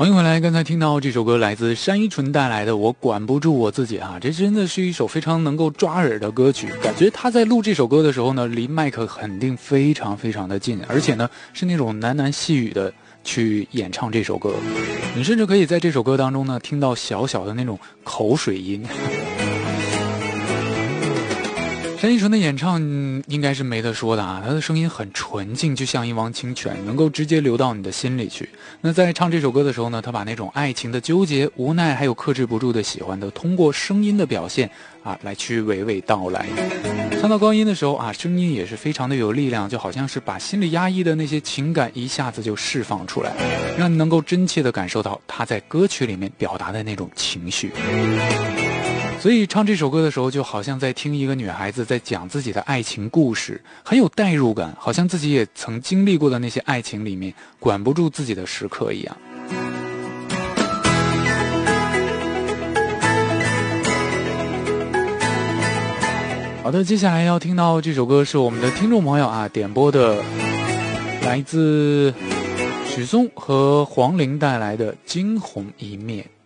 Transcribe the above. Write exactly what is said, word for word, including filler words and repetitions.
欢迎回来，刚才听到这首歌来自单依纯带来的《我管不住我自己》啊，这真的是一首非常能够抓耳的歌曲。感觉他在录这首歌的时候呢，离麦克肯定非常非常的近，而且呢是那种喃喃细语的去演唱这首歌。你甚至可以在这首歌当中呢听到小小的那种口水音。单依纯的演唱应该是没得说的啊，她的声音很纯净，就像一汪清泉，能够直接流到你的心里去。那在唱这首歌的时候呢，她把那种爱情的纠结、无奈，还有克制不住的喜欢的，通过声音的表现啊，来去娓娓道来。唱到高音的时候啊，声音也是非常的有力量，就好像是把心里压抑的那些情感一下子就释放出来，让你能够真切的感受到她在歌曲里面表达的那种情绪。所以唱这首歌的时候，就好像在听一个女孩子在讲自己的爱情故事，很有代入感，好像自己也曾经历过的那些爱情里面管不住自己的时刻一样。好的，接下来要听到这首歌是我们的听众朋友啊点播的，来自许嵩和黄龄带来的《惊鸿一面》。